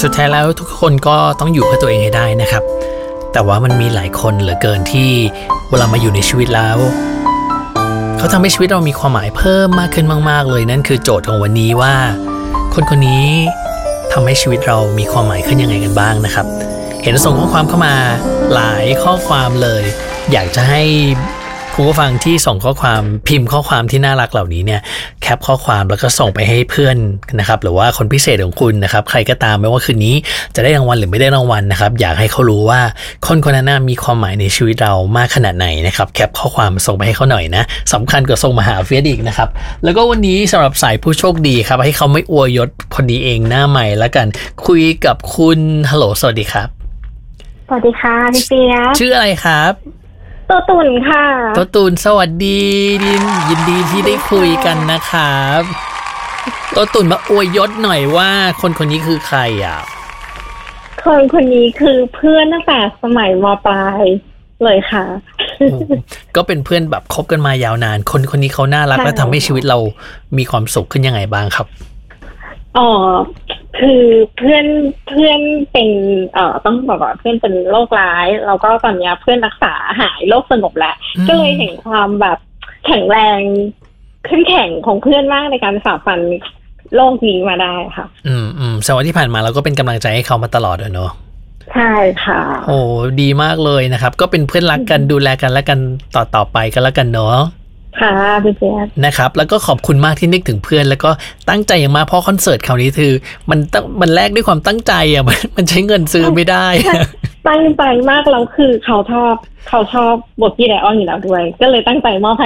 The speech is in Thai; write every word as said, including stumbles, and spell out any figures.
สุดท้ายแล้วทุกคนก็ต้องอยู่เพื่อตัวเองให้ได้นะครับแต่ว่ามันมีหลายคนเหลือเกินที่เวลามาอยู่ในชีวิตแล้วเขาทำให้ชีวิตเรามีความหมายเพิ่มมากขึ้นมากๆเลยนั่นคือโจทย์ของวันนี้ว่าคนคนนี้ทำให้ชีวิตเรามีความหมายขึ้นยังไงกันบ้างนะครับเห็นส่งข้อความเข้ามาหลายข้อความเลยอยากจะให้คุณผู้ฟังที่ส่งข้อความพิมพ์ข้อความที่น่ารักเหล่านี้เนี่ยแคปข้อความแล้วก็ส่งไปให้เพื่อนนะครับหรือว่าคนพิเศษของคุณนะครับใครก็ตามไม่ว่าคืนนี้จะได้รางวัลหรือไม่ได้รางวัลนะครับอยากให้เขารู้ว่าคนคนนั้นมีความหมายในชีวิตเรามากขนาดไหนนะครับแคปข้อความส่งไปให้เขาหน่อยนะสำคัญกว่าส่งมาหาเฟียสอีกนะครับแล้วก็วันนี้สำหรับสายผู้โชคดีครับให้เขาไม่อวยยศคนนี้เองหน้าใหม่แล้วกันคุยกับคุณฮัลโหลสวัสดีครับสวัสดีค่ะพี่เฟียสชื่ออะไรครับตัวตุ่นค่ะตัวตุ่นสวัสดีดินยินดีที่ได้คุยกันนะครับตัวตุ่นมาอวยยศหน่อยว่าคนคนนี้คือใครอ่ะคนคนนี้คือเพื่อนตั้งแต่สมัยม.ปลายเลยค่ะก็เป็นเพื่อนแบบคบกันมายาวนานคนคนนี้เขาน่ารักและทำให้ชีวิตเรามีความสุขขึ้นยังไงบ้างครับอ๋อคือเพื่อนเพื่อนเป็นเอ่อต้องบอกว่าเพื่อนเป็นโรคร้ายแล้วก็ตอนนี้เพื่อนรักษาหายโรคสงบแล้วก็เลยเห็นความแบบแข็งแรงขึ้นแข็งของเพื่อนมากในการฝ่าฟันโรคนี้มาได้ค่ะอืมอืมสมัยที่ผ่านมาเราก็เป็นกำลังใจให้เขามาตลอดเลยเนาะใช่ค่ะโอ้ดีมากเลยนะครับก็เป็นเพื่อนรักกันดูแลกันและกันต่อต่อไปกันแล้วกันเนาะค่ะพี่เจี๊ยบนะครับแล้วก็ขอบคุณมากที่นึกถึงเพื่อนแล้วก็ตั้งใจอย่างมากเพราะคอนเสิร์ตคราวนี้คือมันต้องมันแลกด้วยความตั้งใจอ่ะมันมันใช้เงินซื้อไม่ได้ตั้งใจมากแล้วคือเขาชอบเขาชอบบทพี่ไดออนอยู่แล้วด้วยก็เลยตั้งใจมอบ